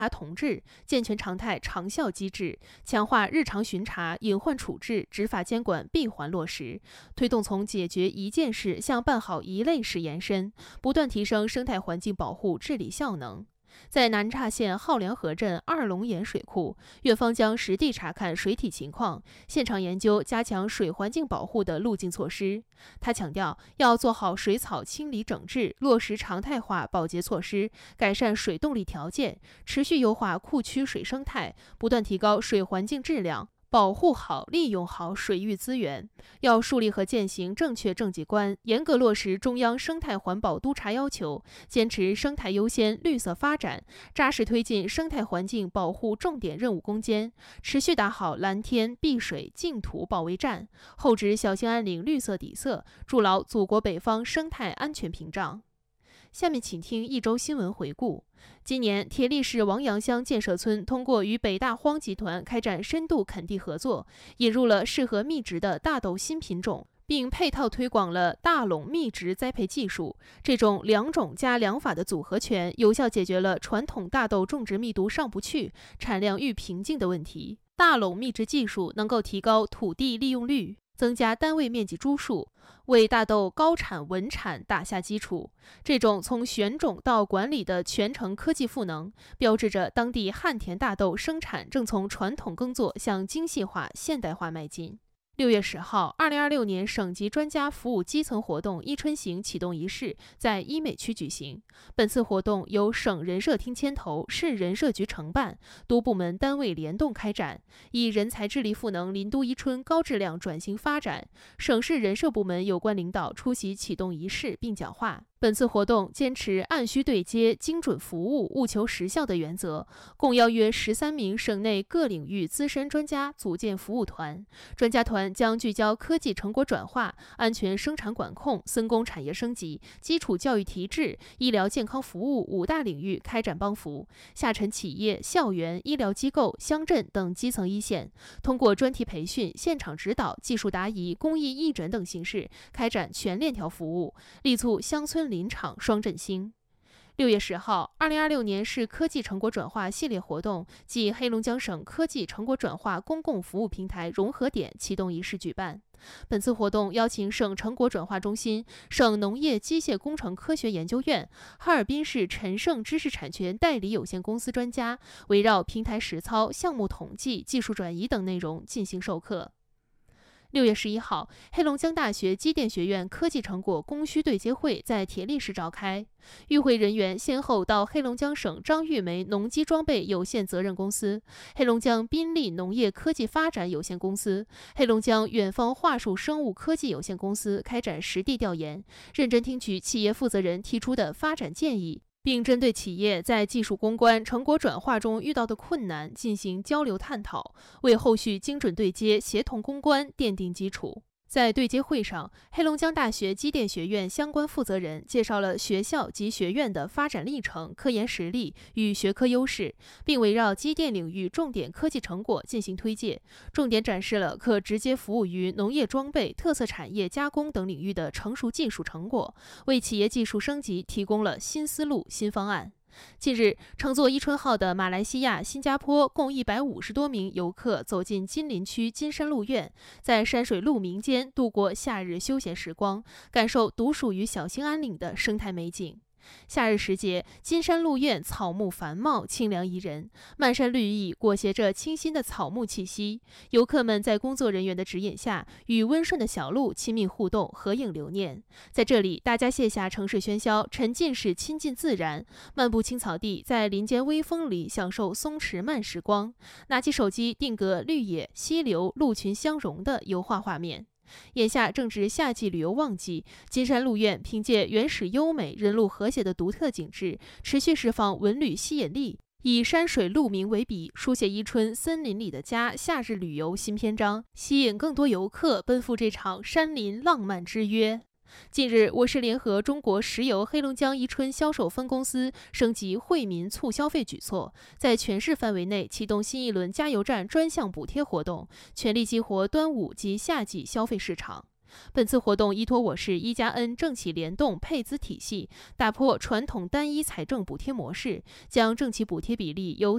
查同治，健全常态长效机制，强化日常巡查、隐患处置、执法监管闭环落实，推动从解决一件事向办好一类事延伸，不断提升生态环境保护治理效能。在南岔县浩良河镇二龙眼水库，院方将实地查看水体情况，现场研究加强水环境保护的路径措施。他强调，要做好水草清理整治，落实常态化保洁措施，改善水动力条件，持续优化库区水生态，不断提高水环境质量，保护好、利用好水域资源。要树立和践行正确政绩观，严格落实中央生态环保督查要求，坚持生态优先、绿色发展，扎实推进生态环境保护重点任务攻坚，持续打好蓝天、碧水、净土保卫战，厚植小兴安岭绿色底色，筑牢祖国北方生态安全屏障。下面请听一周新闻回顾。今年，铁力市王阳乡建设村通过与北大荒集团开展深度垦地合作，引入了适合密植的大豆新品种，并配套推广了大垄密植栽培技术。这种两种加两法的组合拳，有效解决了传统大豆种植密度上不去、产量遇瓶颈的问题。大垄密植技术能够提高土地利用率，增加单位面积株数，为大豆高产稳产打下基础。这种从选种到管理的全程科技赋能，标志着当地旱田大豆生产正从传统耕作向精细化、现代化迈进。6月10号，2026年省级专家服务基层活动伊春行启动仪式在医美区举行。本次活动由省人社厅牵头，市人社局承办，多部门单位联动开展，以人才智力赋能林都伊春高质量转型发展。省市人社部门有关领导出席启动仪式并讲话。本次活动坚持按需对接、精准服务、务求实效的原则，共邀约13名省内各领域资深专家组建服务团。专家团将聚焦科技成果转化、安全生产管控、森工产业升级、基础教育提质、医疗健康服务5大领域开展帮扶，下沉企业、校园、医疗机构、乡镇等基层一线，通过专题培训、现场指导、技术答疑、公益义诊等形式开展全链条服务，力促乡村林场双振兴。6月10号，2026年市科技成果转化系列活动暨黑龙江省科技成果转化公共服务平台融合点启动仪式举办。本次活动邀请省成果转化中心、省农业机械工程科学研究院、哈尔滨市陈盛知识产权代理有限公司专家，围绕平台实操、项目统计、技术转移等内容进行授课。6月11号，黑龙江大学机电学院科技成果供需对接会在铁力市召开。与会人员先后到黑龙江省张玉梅农机装备有限责任公司、黑龙江宾利农业科技发展有限公司、黑龙江远方桦树生物科技有限公司开展实地调研，认真听取企业负责人提出的发展建议，并针对企业在技术攻关、成果转化中遇到的困难进行交流探讨，为后续精准对接、协同攻关奠定基础。在对接会上，黑龙江大学机电学院相关负责人介绍了学校及学院的发展历程、科研实力与学科优势，并围绕机电领域重点科技成果进行推介，重点展示了可直接服务于农业装备、特色产业加工等领域的成熟技术成果，为企业技术升级提供了新思路、新方案。近日，乘坐伊春号的马来西亚、新加坡共150多名游客走进金陵区金山鹿苑，在山水鹿鸣间度过夏日休闲时光，感受独属于小兴安岭的生态美景。夏日时节，金山鹿苑草木繁茂，清凉宜人，漫山绿意裹挟着清新的草木气息。游客们在工作人员的指引下，与温顺的小鹿亲密互动，合影留念。在这里，大家卸下城市喧嚣，沉浸式亲近自然，漫步青草地，在林间微风里享受松弛慢时光。拿起手机，定格绿野、溪流、鹿群相融的油画画面。眼下正值夏季旅游旺季，金山鹿苑凭借原始优美、人鹿和谐的独特景致，持续释放文旅吸引力，以山水鹿鸣为笔，书写伊春森林里的家夏日旅游新篇章，吸引更多游客奔赴这场山林浪漫之约。近日，我市联合中国石油黑龙江伊春销售分公司升级惠民促消费举措，在全市范围内启动新一轮加油站专项补贴活动，全力激活端午及夏季消费市场。本次活动依托我市1+N政企联动配资体系，打破传统单一财政补贴模式，将政企补贴比例由